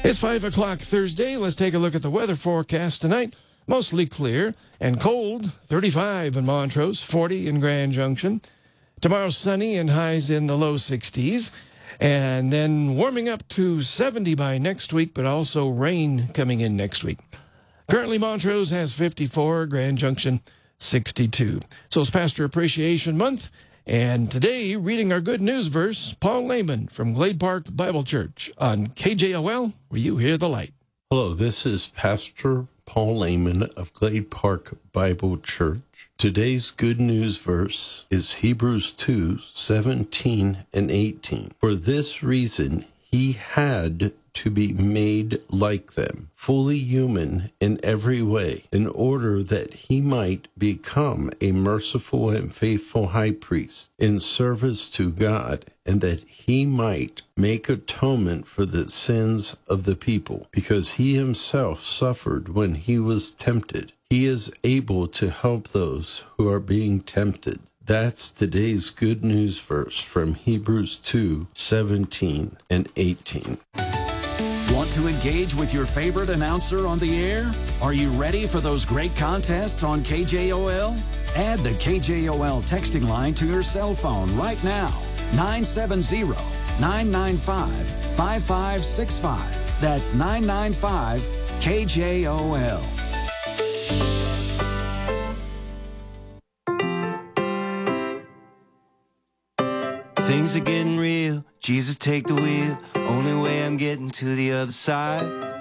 It's 5 o'clock Thursday. Let's take a look at the weather forecast tonight. Mostly clear and cold, 35 in Montrose, 40 in Grand Junction. Tomorrow sunny and highs in the low 60s. And then warming up to 70 by next week, but also rain coming in next week. Currently, Montrose has 54, Grand Junction 62. So it's Pastor Appreciation Month. And today, reading our good news verse, Paul Lehman from Glade Park Bible Church on KJOL, where you hear the light. Hello, this is Pastor Paul Lehman of Glade Park Bible Church. Today's good news verse is Hebrews 2:17 and 18. For this reason, he had to be made like them, fully human in every way, in order that he might become a merciful and faithful high priest in service to God, and that he might make atonement for the sins of the people, because he himself suffered when he was tempted. He is able to help those who are being tempted. That's today's good news verse from Hebrews 2:17 and 18. Want to engage with your favorite announcer on the air? Are you ready for those great contests on KJOL? Add the KJOL texting line to your cell phone right now. 970-995-5565. That's 995-KJOL. Things are getting real. Jesus, take the wheel. Only way I'm getting to the other side.